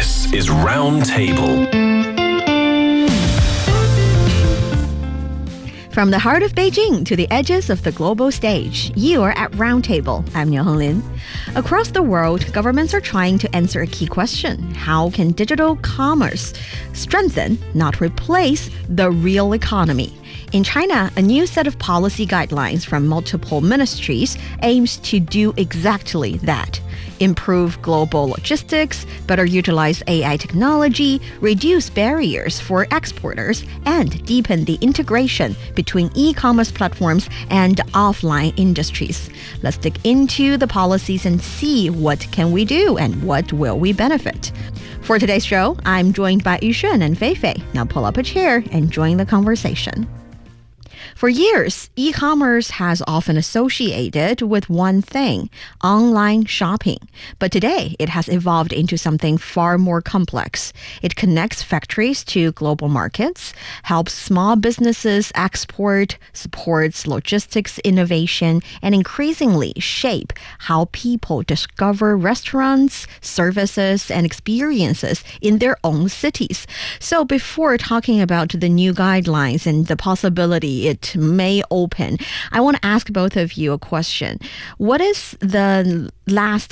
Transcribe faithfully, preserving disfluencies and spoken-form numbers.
This is Roundtable. From the heart of Beijing to the edges of the global stage, you are at Roundtable. I'm Niu Honglin. Across the world, governments are trying to answer a key question. How can digital commerce strengthen, not replace, the real economy? In China, a new set of policy guidelines from multiple ministries aims to do exactly that. Improve global logistics, better utilize A I technology, reduce barriers for exporters, and deepen the integration between e-commerce platforms and offline industries. Let's dig into the policies and see what can we do and what will we benefit. For today's show, I'm joined by Yushun and Feifei. Now pull up a chair and join the conversation. For years, e-commerce has often associated with one thing, online shopping. But today, it has evolved into something far more complex. It connects factories to global markets, helps small businesses export, supports logistics innovation, and increasingly shape how people discover restaurants, services, and experiences in their own cities. So before talking about the new guidelines and the possibility it may open, I want to ask both of you a question. What is the last